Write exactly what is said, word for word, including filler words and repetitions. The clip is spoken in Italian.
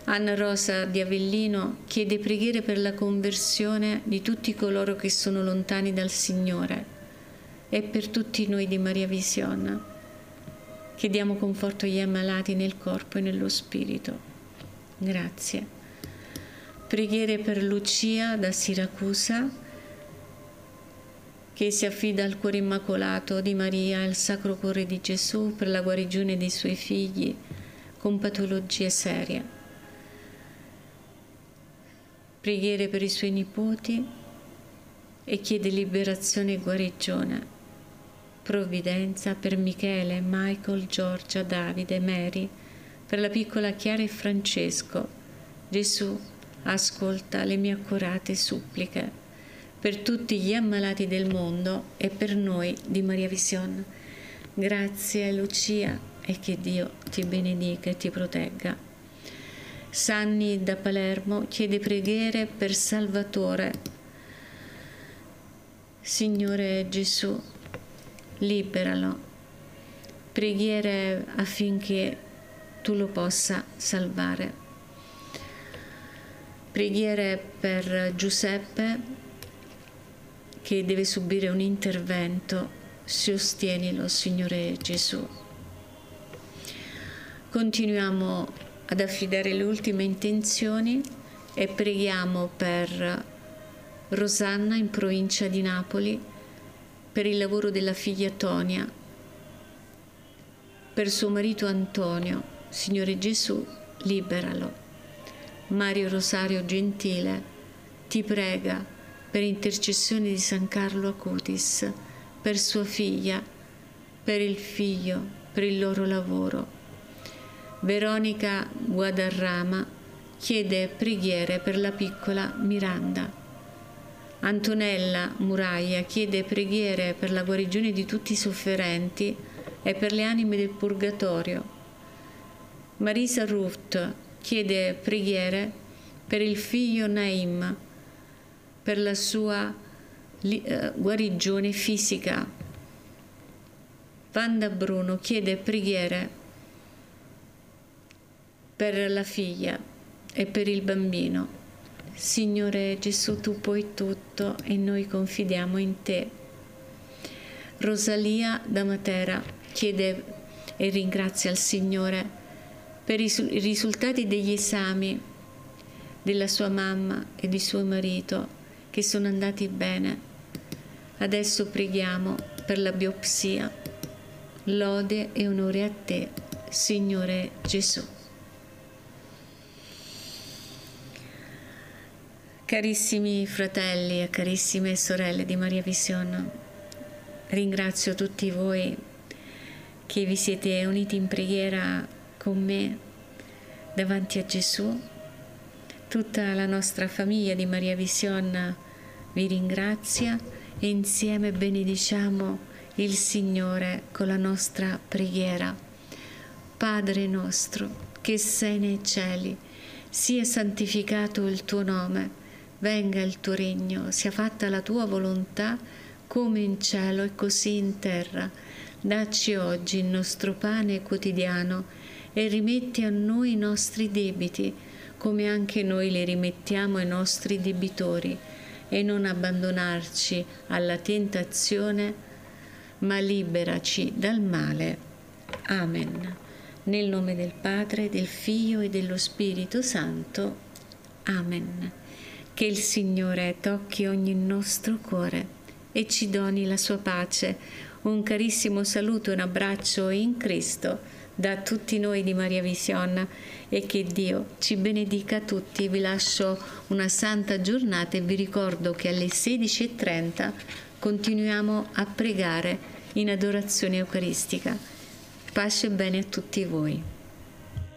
Anna Rosa di Avellino chiede preghiere per la conversione di tutti coloro che sono lontani dal Signore e per tutti noi di Maria Vision. Chiediamo conforto agli ammalati nel corpo e nello spirito. Grazie. Preghiere per Lucia da Siracusa, che si affida al cuore immacolato di Maria e al Sacro Cuore di Gesù per la guarigione dei suoi figli con patologie serie. Preghiere per i suoi nipoti e chiede liberazione e guarigione. Provvidenza per Michele, Michael, Giorgia, Davide, Mary, per la piccola Chiara e Francesco. Gesù, ascolta le mie accorate suppliche per tutti gli ammalati del mondo e per noi di Maria Vision. Grazie Lucia e che Dio ti benedica e ti protegga. Sanni da Palermo chiede preghiere per Salvatore. Signore Gesù, liberalo. Preghiere affinché tu lo possa salvare. Preghiere per Giuseppe che deve subire un intervento. Sostienilo, Signore Gesù. Continuiamo ad affidare le ultime intenzioni e preghiamo per Rosanna in provincia di Napoli, per il lavoro della figlia Tonia, per suo marito Antonio. Signore Gesù, liberalo. Mario Rosario Gentile ti prega per intercessione di San Carlo Acutis, per sua figlia, per il figlio, per il loro lavoro. Veronica Guadarrama chiede preghiere per la piccola Miranda. Antonella Muraglia chiede preghiere per la guarigione di tutti i sofferenti e per le anime del purgatorio. Marisa Ruth chiede preghiere per il figlio Naim, per la sua eh, guarigione fisica. Wanda Bruno chiede preghiere per la figlia e per il bambino. Signore Gesù, tu puoi tutto e noi confidiamo in te. Rosalia da Matera chiede e ringrazia il Signore per i risultati degli esami della sua mamma e di suo marito che sono andati bene. Adesso preghiamo per la biopsia. Lode e onore a te, Signore Gesù. Carissimi fratelli e carissime sorelle di Maria Vision, ringrazio tutti voi che vi siete uniti in preghiera con me davanti a Gesù. Tutta la nostra famiglia di Maria Vision vi ringrazia e insieme benediciamo il Signore con la nostra preghiera. Padre nostro, che sei nei cieli, sia santificato il tuo nome. Venga il tuo regno, sia fatta la tua volontà, come in cielo e così in terra. Dacci oggi il nostro pane quotidiano e rimetti a noi i nostri debiti, come anche noi li rimettiamo ai nostri debitori. E non abbandonarci alla tentazione, ma liberaci dal male. Amen. Nel nome del Padre, del Figlio e dello Spirito Santo. Amen. Che il Signore tocchi ogni nostro cuore e ci doni la sua pace. Un carissimo saluto e un abbraccio in Cristo da tutti noi di Maria Vision e che Dio ci benedica tutti. Vi lascio una santa giornata e vi ricordo che alle sedici e trenta continuiamo a pregare in adorazione eucaristica. Pace e bene a tutti voi.